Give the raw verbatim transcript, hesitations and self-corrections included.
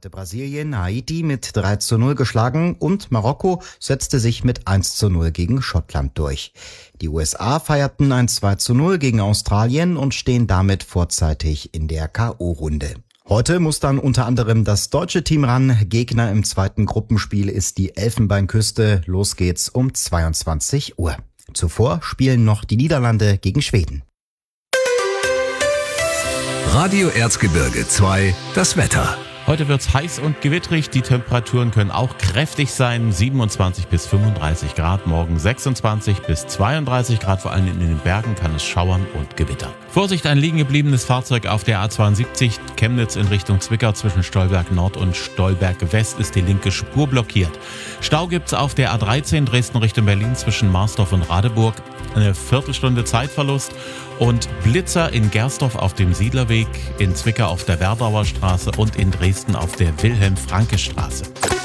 hatte Brasilien Haiti mit drei zu null geschlagen und Marokko setzte sich mit eins zu null gegen Schottland durch. Die U S A feierten ein zwei zu null gegen Australien und stehen damit vorzeitig in der K O-Runde. Heute muss dann unter anderem das deutsche Team ran. Gegner im zweiten Gruppenspiel ist die Elfenbeinküste. Los geht's um zweiundzwanzig Uhr. Zuvor spielen noch die Niederlande gegen Schweden. Radio Erzgebirge zwei, das Wetter. Heute wird's heiß und gewitterig. Die Temperaturen können auch kräftig sein. siebenundzwanzig bis fünfunddreißig Grad. Morgen sechsundzwanzig bis zweiunddreißig Grad. Vor allem in den Bergen kann es schauern und gewittern. Vorsicht, ein liegen gebliebenes Fahrzeug auf der A zweiundsiebzig. Chemnitz in Richtung Zwickau zwischen Stolberg Nord und Stolberg West ist die linke Spur blockiert. Stau gibt's auf der A dreizehn Dresden Richtung Berlin zwischen Marsdorf und Radeburg. Eine Viertelstunde Zeitverlust. Und Blitzer in Gersdorf auf dem Siedlerweg, in Zwickau auf der Werdauer Straße und in Dresden auf der Wilhelm-Franke-Straße.